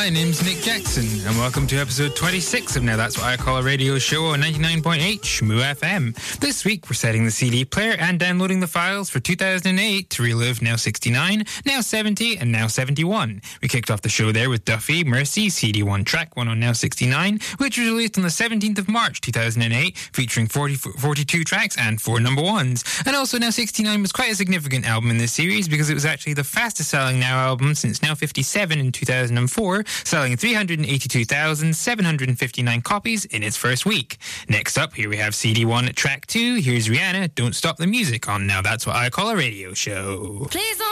My name's Nick Jackson, and welcome to episode 26 of Now That's What I Call a Radio Show on 99.8 Shmoo FM. This week, we're setting the CD player and downloading the files for 2008 to relive Now 69, Now 70, and Now 71. We kicked off the show there with Duffy, Mercy, CD1 track 1 on Now 69, which was released on the 17th of March 2008, featuring 42 tracks and 4 number ones. And also, Now 69 was quite a significant album in this series because it was actually the fastest selling Now album since Now 57 in 2004, selling 382,759 copies in its first week. Next up, here we have CD1 track 2. Here's Rihanna, Don't Stop the Music on Now That's What I Call a Radio Show. Please don't